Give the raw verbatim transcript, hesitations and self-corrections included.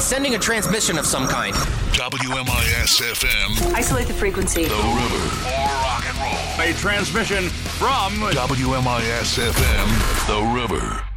sending a transmission of some kind. W M I S F M. Isolate the frequency. The River. More rock and roll. A transmission from W M I S F M. The River.